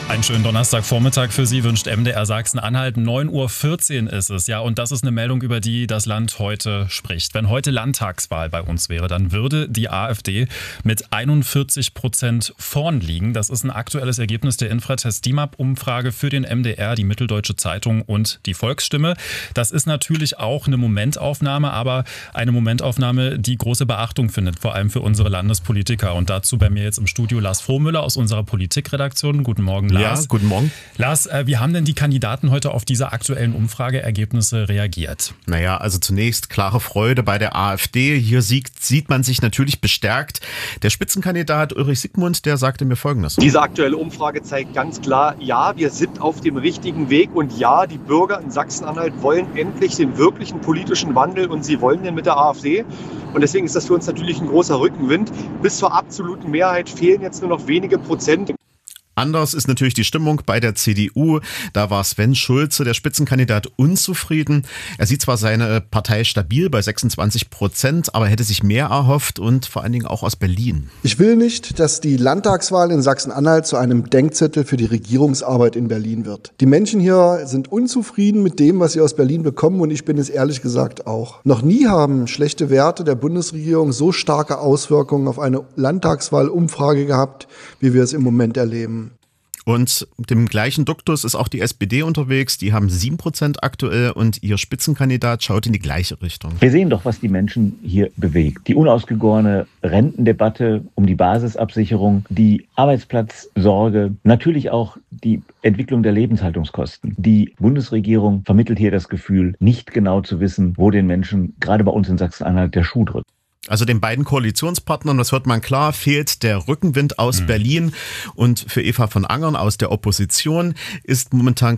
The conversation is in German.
Einen schönen Donnerstagvormittag für Sie wünscht MDR Sachsen-Anhalt. 9:14 Uhr ist es, ja, und das ist eine Meldung, über die das Land heute spricht. Wenn heute Landtagswahl bei uns wäre, dann würde die AfD mit 41% vorn liegen. Das ist ein aktuelles Ergebnis der Infratest DIMAP-Umfrage für den MDR, die Mitteldeutsche Zeitung und die Volksstimme. Das ist natürlich auch eine Momentaufnahme, aber eine Momentaufnahme, die große Beachtung findet, vor allem für unsere Landespolitiker. Und dazu bei mir jetzt im Studio Lars Frohmüller aus unserer Politikredaktion. Guten Morgen, Lars. Ja, guten Morgen. Lars, wie haben denn die Kandidaten heute auf diese aktuellen Umfrageergebnisse reagiert? Naja, also zunächst klare Freude bei der AfD. Hier sieht man sich natürlich bestärkt. Der Spitzenkandidat Ulrich Siegmund, der sagte mir Folgendes. Diese aktuelle Umfrage zeigt ganz klar, ja, wir sind auf dem richtigen Weg und ja, die Bürger in Sachsen-Anhalt wollen endlich den wirklichen politischen Wandel und sie wollen den mit der AfD. Und deswegen ist das für uns natürlich ein großer Rückenwind. Bis zur absoluten Mehrheit fehlen jetzt nur noch wenige Prozent. Anders ist natürlich die Stimmung bei der CDU. Da war Sven Schulze, der Spitzenkandidat, unzufrieden. Er sieht zwar seine Partei stabil bei 26%, aber hätte sich mehr erhofft und vor allen Dingen auch aus Berlin. Ich will nicht, dass die Landtagswahl in Sachsen-Anhalt zu einem Denkzettel für die Regierungsarbeit in Berlin wird. Die Menschen hier sind unzufrieden mit dem, was sie aus Berlin bekommen, und ich bin es ehrlich gesagt auch. Noch nie haben schlechte Werte der Bundesregierung so starke Auswirkungen auf eine Landtagswahlumfrage gehabt, wie wir es im Moment erleben. Und dem gleichen Duktus ist auch die SPD unterwegs. Die haben 7% aktuell und ihr Spitzenkandidat schaut in die gleiche Richtung. Wir sehen doch, was die Menschen hier bewegt. Die unausgegorene Rentendebatte um die Basisabsicherung, die Arbeitsplatzsorge, natürlich auch die Entwicklung der Lebenshaltungskosten. Die Bundesregierung vermittelt hier das Gefühl, nicht genau zu wissen, wo den Menschen, gerade bei uns in Sachsen-Anhalt, der Schuh drückt. Also den beiden Koalitionspartnern, das hört man klar, fehlt der Rückenwind aus Berlin. Und für Eva von Angern aus der Opposition ist momentan